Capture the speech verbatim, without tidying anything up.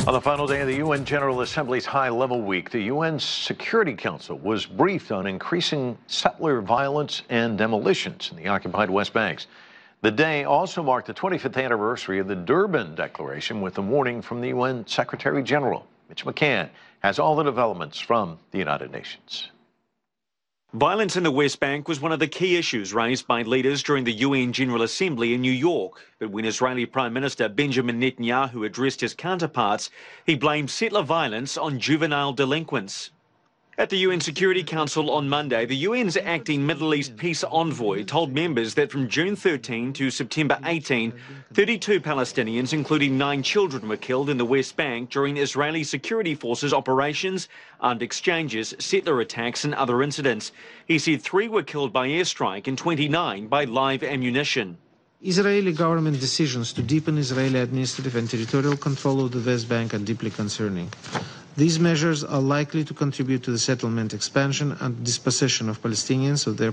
On the final day of the U N General Assembly's high-level week, the U N Security Council was briefed on increasing settler violence and demolitions in the occupied West Bank. The day also marked the twenty-fifth anniversary of the Durban Declaration, with a warning from the U N Secretary General. Mitch McCann has all the developments from the United Nations. Violence in the West Bank was one of the key issues raised by leaders during the U N General Assembly in New York. But when Israeli Prime Minister Benjamin Netanyahu addressed his counterparts, he blamed settler violence on juvenile delinquents. At the U N Security Council on Monday, the U N's acting Middle East peace envoy told members that from June thirteenth to September eighteenth, thirty-two Palestinians, including nine children, were killed in the West Bank during Israeli security forces' operations, armed exchanges, settler attacks and other incidents. He said three were killed by airstrike and twenty-nine by live ammunition. Israeli government decisions to deepen Israeli administrative and territorial control of the West Bank are deeply concerning. These measures are likely to contribute to the settlement expansion and dispossession of Palestinians of their